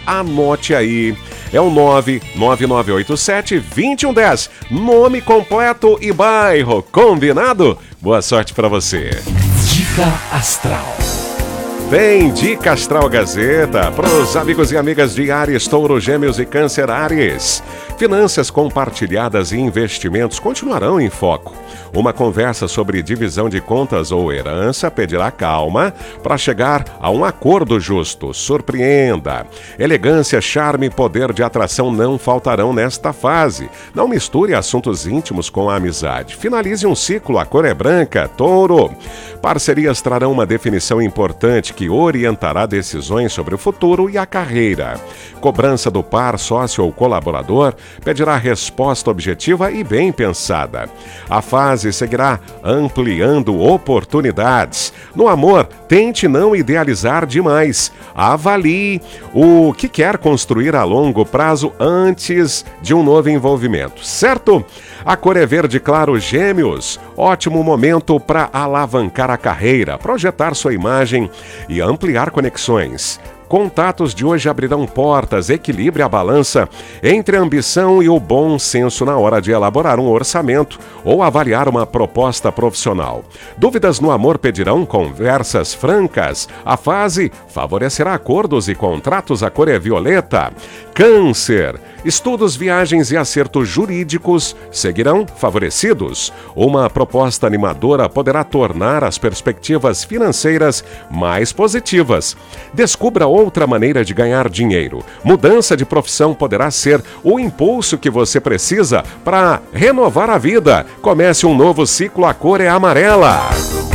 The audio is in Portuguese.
Anote aí. É o 99987-2110. Nome completo e bairro. Combinado? Boa sorte para você. Dica Astral. Tem Dica Astral Gazeta para os amigos e amigas de Áries, Touro, Gêmeos e Câncer. Áries. Finanças compartilhadas e investimentos continuarão em foco. Uma conversa sobre divisão de contas ou herança pedirá calma para chegar a um acordo justo. Surpreenda. Elegância, charme e poder de atração não faltarão nesta fase. Não misture assuntos íntimos com a amizade. Finalize um ciclo, a cor é branca, Touro. Parcerias trarão uma definição importante que orientará decisões sobre o futuro e a carreira. Cobrança do par, sócio ou colaborador pedirá resposta objetiva e bem pensada. A fase seguirá ampliando oportunidades. No amor, tente não idealizar demais. Avalie o que quer construir a longo prazo antes de um novo envolvimento, certo? A cor é verde claro, Gêmeos. Ótimo momento para alavancar a carreira, projetar sua imagem e ampliar conexões. Contatos de hoje abrirão portas, equilibre a balança entre a ambição e o bom senso na hora de elaborar um orçamento ou avaliar uma proposta profissional. Dúvidas no amor pedirão conversas francas. A fase favorecerá acordos e contratos, a cor é violeta. Câncer. Estudos, viagens e acertos jurídicos seguirão favorecidos. Uma proposta animadora poderá tornar as perspectivas financeiras mais positivas. Descubra outra maneira de ganhar dinheiro. Mudança de profissão poderá ser o impulso que você precisa para renovar a vida. Comece um novo ciclo, a cor é amarela.